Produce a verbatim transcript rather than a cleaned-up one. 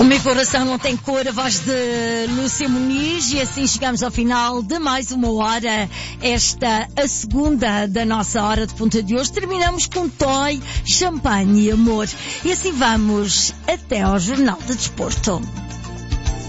O meu coração não tem cor, a voz de Lúcia Muniz, e assim chegamos ao final de mais uma hora, esta a segunda da nossa hora de ponta de hoje. Terminamos com toy, champanhe e amor. E assim vamos até ao Jornal de Desporto.